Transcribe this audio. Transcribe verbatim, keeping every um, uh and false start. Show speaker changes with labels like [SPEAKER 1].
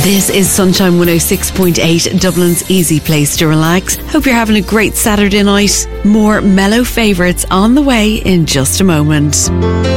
[SPEAKER 1] This is Sunshine one oh six point eight, Dublin's easy place to relax. Hope you're having a great Saturday night. More mellow favourites on the way in just a moment.